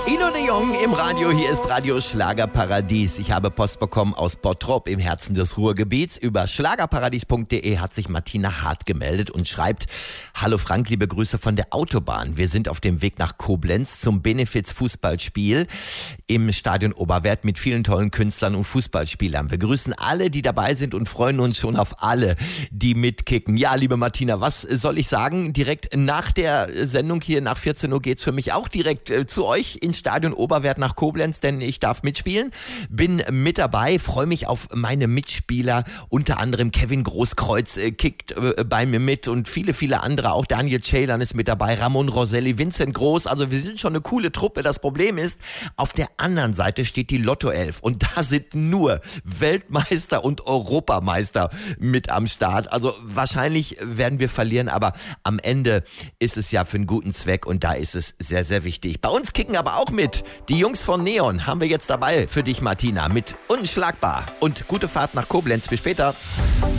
Ilo de Jong im Radio, hier ist Radio Schlagerparadies. Ich habe Post bekommen aus Bottrop im Herzen des Ruhrgebiets. Über schlagerparadies.de hat sich Martina Hart gemeldet und schreibt: Hallo Frank, liebe Grüße von der Autobahn. Wir sind auf dem Weg nach Koblenz zum Benefiz-Fußballspiel im Stadion Oberwerth mit vielen tollen Künstlern und Fußballspielern. Wir grüßen alle, die dabei sind und freuen uns schon auf alle, die mitkicken. Ja, liebe Martina, was soll ich sagen? Direkt nach der Sendung hier, nach 14 Uhr geht's für mich auch direkt zu euch ins Stadion Oberwerth nach Koblenz, denn ich darf mitspielen, bin mit dabei, freue mich auf meine Mitspieler, unter anderem Kevin Großkreuz kickt bei mir mit und viele, viele andere, auch Daniel Ceylan ist mit dabei, Ramon Roselli, Vincent Groß, also wir sind schon eine coole Truppe. Das Problem ist, auf der anderen Seite steht die Lotto 11 und da sind nur Weltmeister und Europameister mit am Start, also wahrscheinlich werden wir verlieren, aber am Ende ist es ja für einen guten Zweck und da ist es sehr, sehr wichtig. Bei uns kicken aber auch mit die Jungs von Neon, haben wir jetzt dabei für dich, Martina, mit Unschlagbar und gute Fahrt nach Koblenz. Bis später.